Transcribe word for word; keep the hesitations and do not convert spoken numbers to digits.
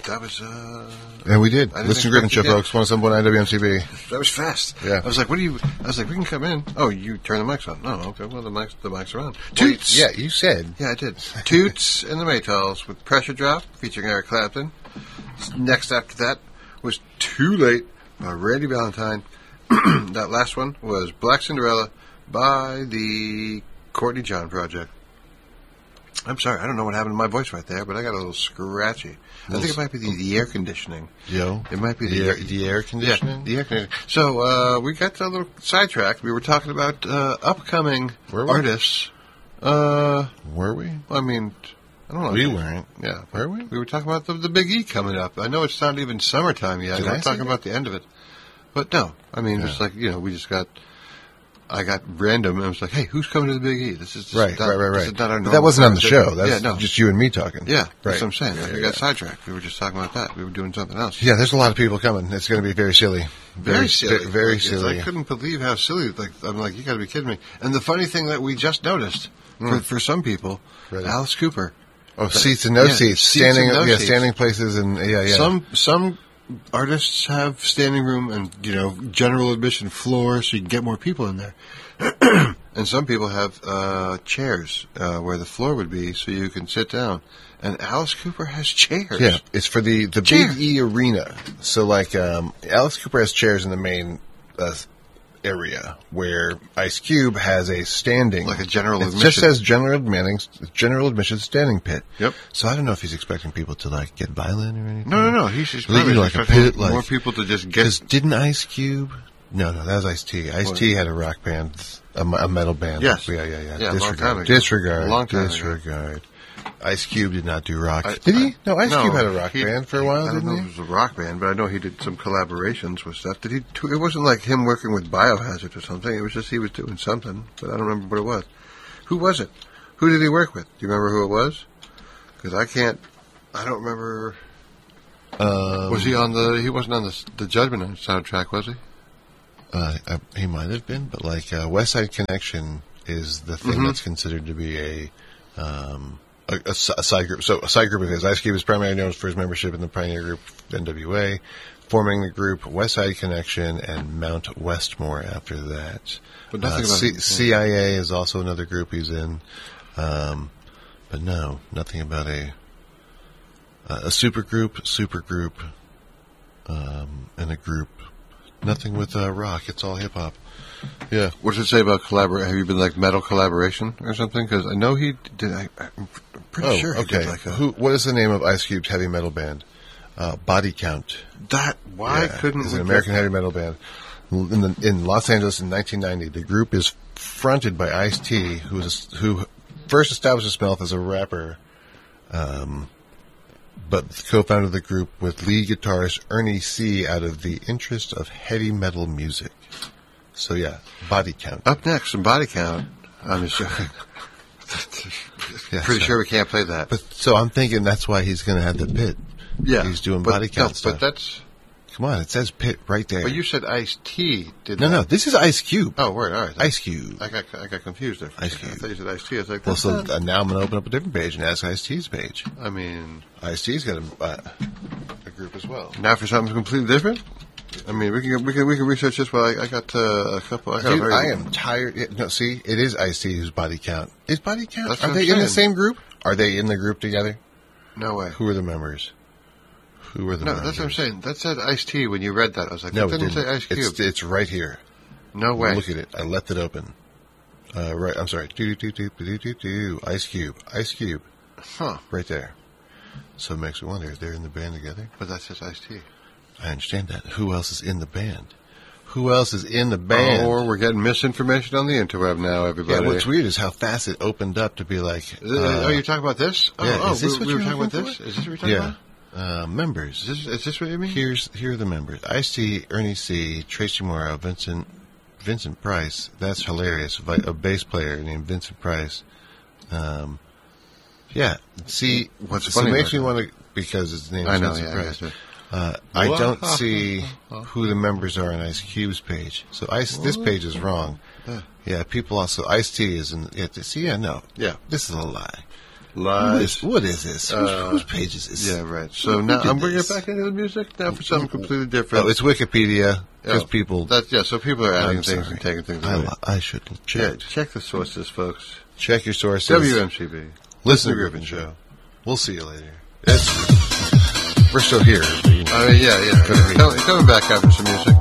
that was... Uh, and we did. Listen to Griffin Show, folks. one oh seven point nine W M T V. That was fast. Yeah. I was like, what do you... I was like, we can come in. Oh, you turn the mics on. No, okay. Well, the mics, the mics are on. Toots. Well, yeah, you said. Yeah, I did. Toots and the Maytals with Pressure Drop featuring Eric Clapton. Next after that was Too Late by Randy Valentine. That last one was Black Cinderella by the Courtney John Project. I'm sorry, I don't know what happened to my voice right there, but I got a little scratchy. I think it might be the, the air conditioning. Yo. It might be the, the, air, the air conditioning? Yeah, the air conditioning. So, uh, we got a little sidetracked. We were talking about uh, upcoming were we? artists. Uh, were we? I mean, I don't know. We weren't. Yeah. Were we? We were talking about the, the Big E coming up. I know it's not even summertime yet. Did we're I talking that? about the end of it. But no, I mean, yeah. it's like, you know, we just got... I got random, and I was like, "Hey, who's coming to the Big E?" This is just right, not, right, right, this right. is not our but that wasn't on the show. That's yeah, no. just you and me talking. Yeah, right. That's what I'm saying. Yeah, Like, yeah, we got yeah. sidetracked. We were just talking about that. We were doing something else. Yeah, there's a lot of people coming. It's going to be very silly. Very, very silly. Very, very like, silly. I couldn't believe how silly. Like, I'm like, you got to be kidding me. And the funny thing that we just noticed mm. for for some people, Ready. Alice Cooper. Oh, that, seats and no yeah, seats, seats standing, and no yeah, seats. standing places, and yeah, yeah. Some some artists have standing room and you know general admission floor, so you can get more people in there. And some people have uh, chairs uh, where the floor would be, so you can sit down. And Alice Cooper has chairs. Yeah, it's for the, the Big E Arena. So, like, um, Alice Cooper has chairs in the main uh, area, where Ice Cube has a standing... Like a general it admission. It just says general admission, general admission standing pit. Yep. So I don't know if he's expecting people to, like, get violent or anything. No, no, no. He's just probably like a pit, like... More people to just get... Because didn't Ice Cube... No, no, that was Ice-T. Ice-T had a rock band, a, a metal band. Yes. Yeah, yeah, yeah. Yeah, Disregard. long time ago. Disregard. Long time Disregard. Ago. Ice Cube did not do rock. I, did he? I, No, Ice no, Cube had a rock he, band for a while, I don't didn't know he? if it was a rock band, but I know he did some collaborations with stuff. Did he? It wasn't like him working with Biohazard or something. It was just he was doing something, but I don't remember what it was. Who was it? Who did he work with? Do you remember who it was? Because I can't. I don't remember. Um, was he on the? He wasn't on the the Judgment soundtrack, was he? Uh, I, he might have been, but like uh, West Side Connection is the thing mm-hmm. that's considered to be a, um, a, a, a side group. So a side group of his. Ice Cube is primarily known for his membership in the pioneer group N W A, forming the group West Side Connection and Mount Westmore after that. But nothing uh, about C- yeah. C I A is also another group he's in, um, but no, nothing about a uh, a super group, super group, um, and a group. Nothing with uh, rock. It's all hip hop. Yeah. What does it say about collaborate? Have you been like metal collaboration or something? Because I know he did. I, I'm pretty oh, sure he okay. did like a. Who? What is the name of Ice Cube's heavy metal band? Uh, Body Count. That why yeah, couldn't it's an American heavy metal band in the, in Los Angeles in nineteen ninety. The group is fronted by Ice-T, who is who first established himself as a rapper. Um. But co-founded the group with lead guitarist Ernie C. out of the interest of heavy metal music. So yeah, Body Count. Up next, some Body Count. I'm just joking. yeah, Pretty so, sure we can't play that. But so I'm thinking that's why he's going to have the pit. Yeah, he's doing but, Body Count no, stuff. But that's come on, it says pit right there. But you said Ice-T did no, that. no. This is Ice Cube. Oh, word. All right. Ice Cube. I got I got confused there. Ice Cube. I thought you said Ice-T. I was like, well, so not... uh, now I'm going to open up a different page and ask Ice-T's page. I mean, Ice-T's got a, uh, a group as well. Now for something completely different. I mean, we can we can we can research this. But I, I got uh, a couple. I, got Dude, very, I am tired. Yeah, no, see, it is Ice-T who's Body Count. Is Body Count? That's Are what they I'm in the saying. same group? Are they in the group together? No way. Who are the members? Who are the no, members? that's what I'm saying. That said Ice-T when you read that. I was like, no, that it didn't didn't. say Ice Cube. It's, it's right here. No way. Look at it. I left it open. Uh, right. I'm sorry. Do do do do do do do. Ice Cube. Ice Cube. Huh. Right there. So it makes me wonder if they're in the band together. But that says Ice-T. I understand that. Who else is in the band? Who else is in the band? Or we're getting misinformation on the interweb now, everybody. Yeah, what's weird is how fast it opened up to be like... Uh, uh, oh, you're talking about this? Oh, yeah, oh is this we, what we were you're talking about looking this? for? Is this what you're talking yeah. about? Uh, members. Is this, is this what you mean? Here's Here are the members. Ice-T, Ernie C., Tracy Morrow, Vincent Vincent Price. That's hilarious. A bass player named Vincent Price. Um, yeah. See, what's so funny it makes me that? want to... Because his name is I know, Vincent yeah, Price. I Uh, I don't see who the members are on Ice Cube's page. So Ice, this page is wrong. Yeah. Yeah, people also... Ice-T is in... Yeah, see, yeah, no. Yeah. This is a lie. Lies. What is this? Whose, Uh, whose page is this? Yeah, right. So Who now did I'm bringing this? it back into the music now for something completely different. Oh, it's Wikipedia because Oh, people. That, yeah, so people are adding I'm things sorry. and taking things I, away. li- I shouldn't Yeah, check. check the sources, folks. Check your sources. W M C B. Listen to The Griffin Griffin Show. Show. We'll see you later. It's, we're still here. But, you know. I mean, yeah, yeah. Couldn't be. Coming, coming back after some music.